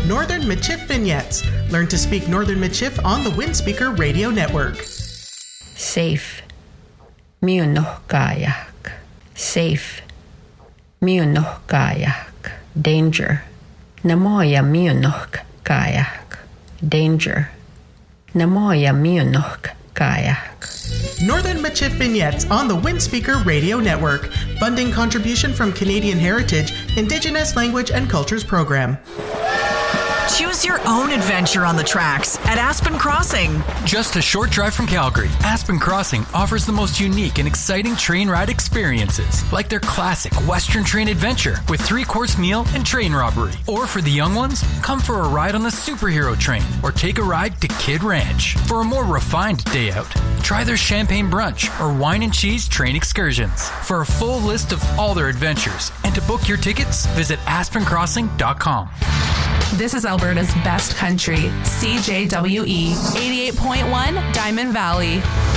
Northern Michif Vignettes. Learn to speak Northern Michif on the Windspeaker Radio Network. Safe. Miunohkayak. Safe. Miunohkayak. Danger. Namoja miunohkayak. Danger. Namoja miunohkayak. Northern Michif Vignettes on the Windspeaker Radio Network. Funding contribution from Canadian Heritage, Indigenous Language and Cultures Program. Choose your own adventure on the tracks at Aspen Crossing. Just a short drive from Calgary, Aspen Crossing offers the most unique and exciting train ride experiences, like their classic Western train adventure with 3-course meal and train robbery. Or for the young ones, come for a ride on the superhero train or take a ride to Kid Ranch. For a more refined day out, try their champagne brunch or wine and cheese train excursions. For a full list of all their adventures and to book your tickets, visit aspencrossing.com. This is Alberta's best country, CJWE 88.1 Diamond Valley.